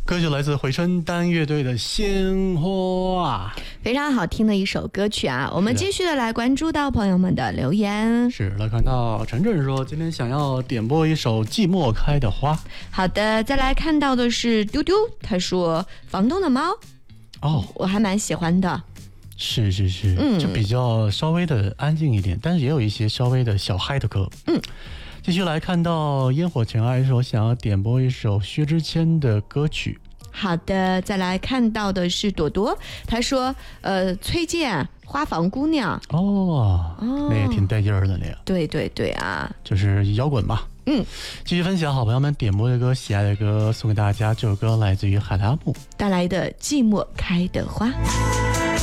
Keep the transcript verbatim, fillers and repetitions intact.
歌曲来自回春丹乐队的《鲜花》， 非常好听的一首歌曲啊！我们继续的来关注到朋友们的留言。 是来看到陈震说，今天想要点播一首《寂寞开的花》。 好的，再来看到的是丢丢，他说房东的猫， 哦， 我还蛮喜欢的。 是是是，嗯，就比较稍微的安静一点，但是也有一些稍微的小嗨的歌。 嗯。 继续来看到烟火尘埃说想要点播一首薛之谦的歌曲。 好的，再来看到的是朵朵，他说呃崔健花房姑娘。 哦, 哦那也挺带劲儿的那个。 对对对啊， 就是摇滚吧。 嗯， 继续分享好朋友们点播的歌，喜爱的歌送给大家。这首歌来自于海拉木带来的寂寞开的花。